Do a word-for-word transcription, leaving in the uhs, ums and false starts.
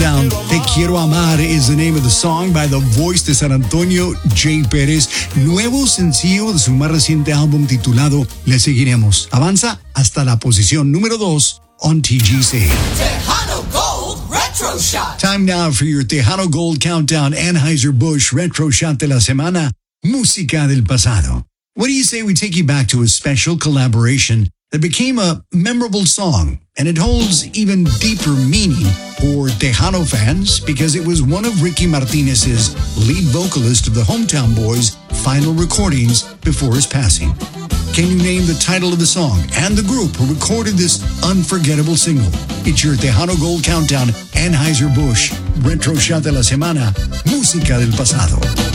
Down. Te Quiero Amar is the name of the song by the voice de San Antonio, Jay Pérez. Nuevo sencillo de su más reciente álbum titulado Le Seguiremos. Avanza hasta la posición número dos on T G C. Tejano Gold Retro Shot. Time now for your Tejano Gold Countdown Anheuser-Busch Retro Shot de la Semana. Música del pasado. What do you say we take you back to a special collaboration that became a memorable song, and it holds even deeper meaning for Tejano fans because it was one of Ricky Martinez's lead vocalist of the Hometown Boys' final recordings before his passing. Can you name the title of the song and the group who recorded this unforgettable single? It's your Tejano Gold Countdown Anheuser-Busch Retro Shot de la Semana, Música del Pasado.